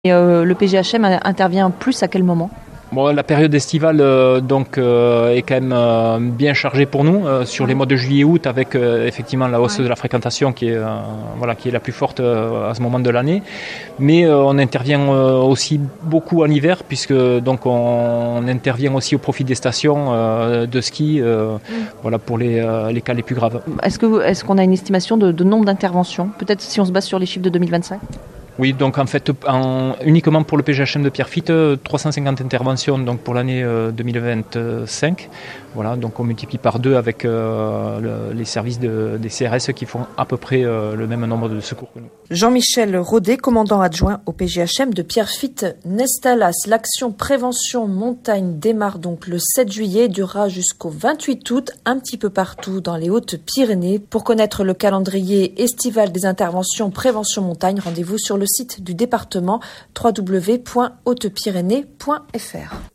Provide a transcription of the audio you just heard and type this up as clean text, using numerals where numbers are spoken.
Et le PGHM intervient plus à quel moment ? Bon, la période estivale est quand même bien chargée pour nous sur les mois de juillet-août avec effectivement la hausse de la fréquentation qui est la plus forte à ce moment de l'année. Mais on intervient aussi beaucoup en hiver puisque donc on intervient aussi au profit des stations de ski pour les cas les plus graves. Est-ce qu'on a une estimation de nombre d'interventions ? Peut-être si on se base sur les chiffres de 2025 ? Oui, donc en fait, uniquement pour le PGHM de Pierrefitte, 350 interventions donc pour l'année 2025. Voilà, donc on multiplie par 2 avec les services des CRS qui font à peu près le même nombre de secours que nous. Jean-Michel Rodet, commandant adjoint au PGHM de Pierrefitte-Nestalas. L'action prévention montagne démarre donc le 7 juillet et durera jusqu'au 28 août, un petit peu partout dans les Hautes-Pyrénées. Pour connaître le calendrier estival des interventions prévention montagne, rendez-vous sur le site du département www.hautepyrénées.fr.